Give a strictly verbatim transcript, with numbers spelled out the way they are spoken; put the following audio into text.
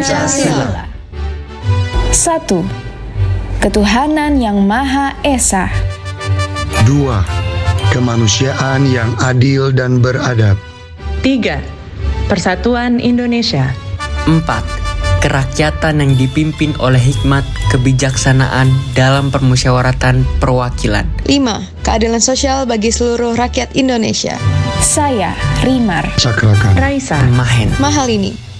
Pancasila. Satu, ketuhanan yang Maha Esa. Dua, kemanusiaan yang adil dan beradab. Tiga, Persatuan Indonesia. Empat, kerakyatan yang dipimpin oleh hikmat kebijaksanaan dalam permusyawaratan perwakilan. Lima, keadilan sosial bagi seluruh rakyat Indonesia. Saya, Rimar Sakrakan. Raisa. Mahen. Mahalini.